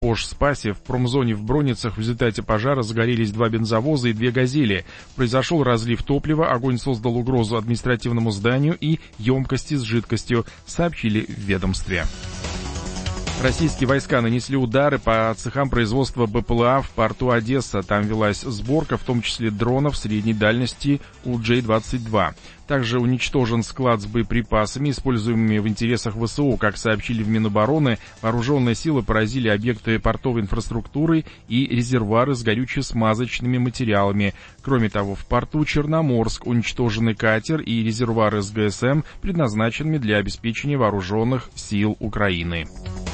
Пожспасе в промзоне в Броницах в результате пожара загорелись 2 бензовоза и 2 «Газели». Произошел разлив топлива, огонь создал угрозу административному зданию и емкости с жидкостью, сообщили в ведомстве. Российские войска нанесли удары по цехам производства БПЛА в порту Одесса. Там велась сборка, в том числе дронов средней дальности УДЖ-22. Также уничтожен склад с боеприпасами, используемыми в интересах ВСУ. Как сообщили в Минобороны, вооруженные силы поразили объекты портовой инфраструктуры и резервуары с горюче-смазочными материалами. Кроме того, в порту Черноморск уничтожены катер и резервуары с ГСМ, предназначенными для обеспечения вооруженных сил Украины.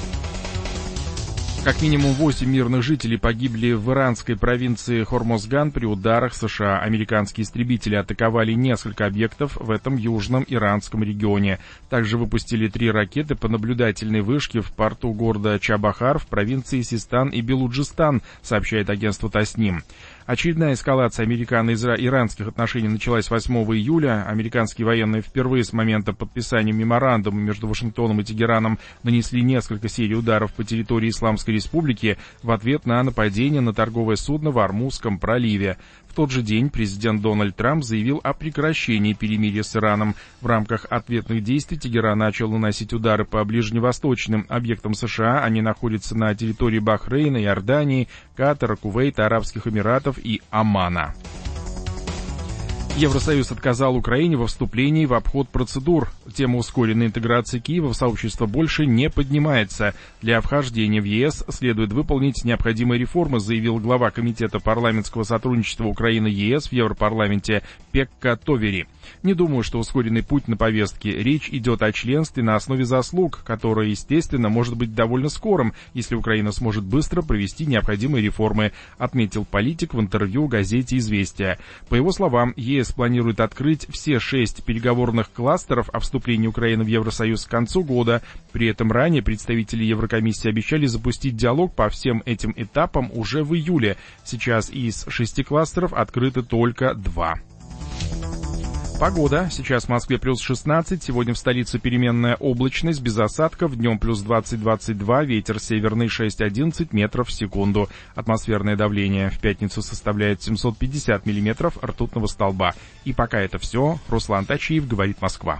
Как минимум 8 мирных жителей погибли в иранской провинции Хормозган при ударах США. Американские истребители атаковали несколько объектов в этом южном иранском регионе. Также выпустили 3 ракеты по наблюдательной вышке в порту города Чабахар в провинции Систан и Белуджистан, сообщает агентство Тасним. Очередная эскалация американо-иранских отношений началась 8 июля. Американские военные впервые с момента подписания меморандума между Вашингтоном и Тегераном нанесли несколько серий ударов по территории Исламской Республики в ответ на нападение на торговое судно в Ормузском проливе. В тот же день президент Дональд Трамп заявил о прекращении перемирия с Ираном. В рамках ответных действий Тегеран начал наносить удары по ближневосточным объектам США. Они находятся на территории Бахрейна, Иордании, Катара, Кувейта, Арабских Эмиратов и Омана. Евросоюз отказал Украине во вступлении в обход процедур. Тема ускоренной интеграции Киева в сообщество больше не поднимается. Для вхождения в ЕС следует выполнить необходимые реформы, заявил глава Комитета парламентского сотрудничества Украины-ЕС в Европарламенте Пекка Товери. Не думаю, что ускоренный путь на повестке. Речь идет о членстве на основе заслуг, которое, естественно, может быть довольно скорым, если Украина сможет быстро провести необходимые реформы, отметил политик в интервью газете «Известия». По его словам, ЕС планирует открыть все 6 переговорных кластеров о вступлении Украины в Евросоюз к концу года. При этом ранее представители Еврокомиссии обещали запустить диалог по всем этим этапам уже в июле. Сейчас из 6 кластеров открыты только 2. Погода. Сейчас в Москве плюс 16, сегодня в столице переменная облачность, без осадков, днем плюс 20-22, ветер северный 6-11 метров в секунду. Атмосферное давление в пятницу составляет 750 миллиметров ртутного столба. И пока это все. Руслан Тачиев, говорит Москва.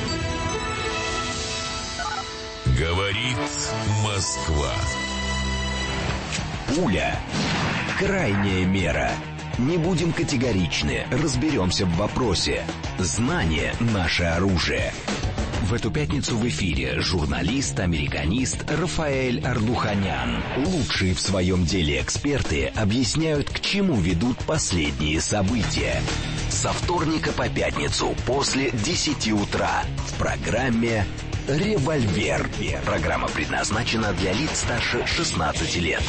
Говорит Москва. Пуля. Крайняя мера. Не будем категоричны, разберемся в вопросе. Знание – наше оружие. В эту пятницу в эфире журналист-американист Рафаэль Ардуханян. Лучшие в своем деле эксперты объясняют, к чему ведут последние события. Со вторника по пятницу после 10 утра в программе «Револьвер». Программа предназначена для лиц старше 16 лет.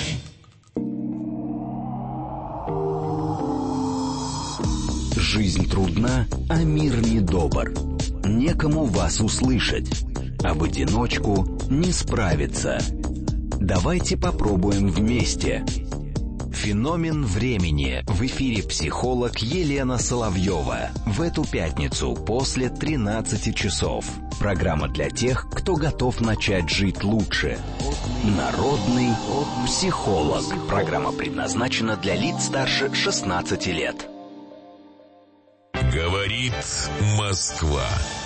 Жизнь трудна, а мир недобр. Некому вас услышать, а в одиночку не справиться. Давайте попробуем вместе. Феномен времени. В эфире психолог Елена Соловьева. В эту пятницу после 13 часов. Программа для тех, кто готов начать жить лучше. Народный психолог. Программа предназначена для лиц старше 16 лет. Говорит Москва.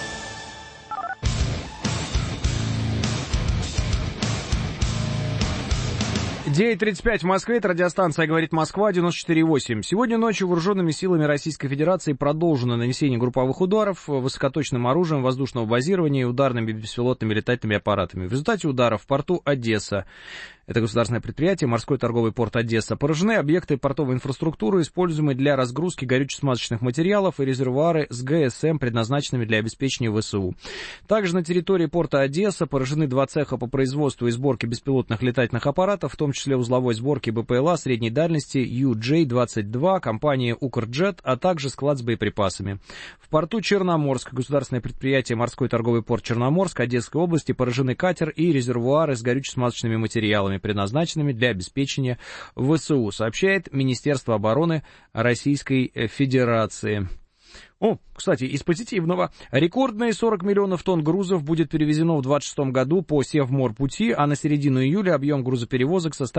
9:35 в Москве, это радиостанция «Говорит Москва», 94.8. Сегодня ночью вооруженными силами Российской Федерации продолжено нанесение групповых ударов высокоточным оружием воздушного базирования и ударными беспилотными летательными аппаратами. В результате ударов в порту Одесса, это государственное предприятие, морской торговый порт Одесса, поражены объекты портовой инфраструктуры, используемые для разгрузки горюче-смазочных материалов, и резервуары с ГСМ, предназначенными для обеспечения ВСУ. Также на территории порта Одесса поражены 2 цеха по производству и сборке беспилотных летательных аппаратов, в том числе узловой сборки БПЛА средней дальности UJ-22 компании «Укрджет», а также склад с боеприпасами. В порту Черноморск, государственное предприятие морской торговый порт Черноморск Одесской области, поражены катер и резервуары с горюче-смазочными материалами, предназначенными для обеспечения ВСУ, сообщает Министерство обороны Российской Федерации. Кстати, из позитивного. Рекордные 40 миллионов тонн грузов будет перевезено в 2026 году по Севморпути, а на середину июля объем грузоперевозок составит